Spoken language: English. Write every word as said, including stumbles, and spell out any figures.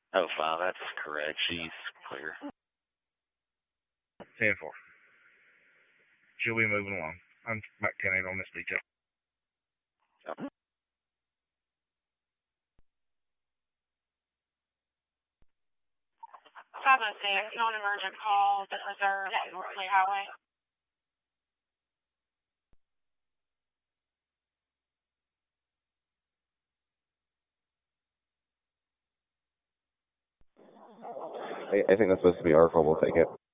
Oh, five, that's correct. She's clear. ten four. She'll be moving along. I'm back ten eight on this detail. Yep. five oh six, non-emergent calls at Reserve at Northley Highway. I, I think that's supposed to be our call. We'll take it.